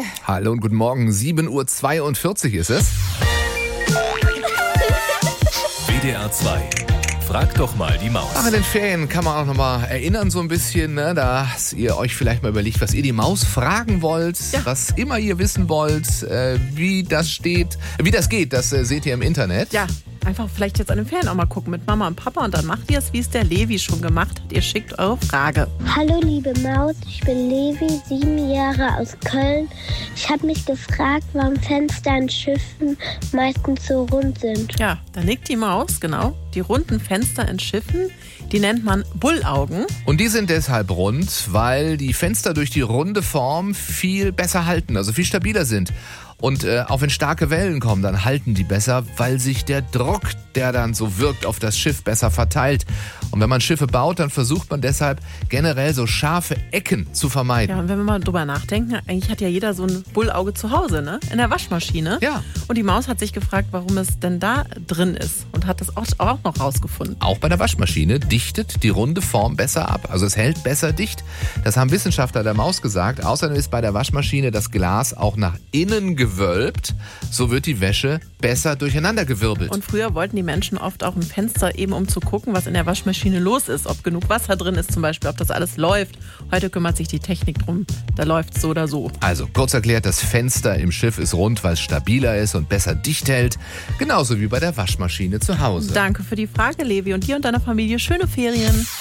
Hallo und guten Morgen. 7:42 Uhr ist es. WDR 2. Frag doch mal die Maus. Ach, in den Ferien kann man auch nochmal erinnern so ein bisschen, ne, dass ihr euch vielleicht mal überlegt, was ihr die Maus fragen wollt, was immer ihr wissen wollt, wie das geht, das seht ihr im Internet. Ja, einfach vielleicht jetzt an den Ferien auch mal gucken mit Mama und Papa und dann macht ihr es, wie es der Levi schon gemacht hat. Ihr schickt eure Frage. Hallo liebe Maus, ich bin Levi, 7 Jahre aus Köln. Ich habe mich gefragt, warum Fenster in Schiffen meistens so rund sind. Ja, da legt die Maus, genau, die runden Fenster in Schiffen, die nennt man Bullaugen. Und die sind deshalb rund, weil die Fenster durch die runde Form viel besser halten, also viel stabiler sind. Und auch wenn starke Wellen kommen, dann halten die besser, weil sich der Druck, der dann so wirkt, auf das Schiff besser verteilt. Und wenn man Schiffe baut, dann versucht man deshalb generell so scharfe Ecken zu vermeiden. Ja, und wenn wir mal drüber nachdenken, eigentlich hat ja jeder so ein Bullauge zu Hause, ne? In der Waschmaschine. Ja. Und die Maus hat sich gefragt, warum es denn da drin ist und hat das auch noch rausgefunden. Auch bei der Waschmaschine dichtet die runde Form besser ab. Also es hält besser dicht. Das haben Wissenschaftler der Maus gesagt. Außerdem ist bei der Waschmaschine das Glas auch nach innen gewölbt. So wird die Wäsche besser durcheinandergewirbelt. Und früher wollten die Menschen oft auch ein Fenster eben, um zu gucken, was in der Waschmaschine los ist. Ob genug Wasser drin ist zum Beispiel, ob das alles läuft. Heute kümmert sich die Technik drum. Da läuft es so oder so. Also kurz erklärt, das Fenster im Schiff ist rund, weil es stabiler ist und besser dicht hält. Genauso wie bei der Waschmaschine zu Hause. Danke für die Frage, Levi. Und dir und deiner Familie schöne Ferien.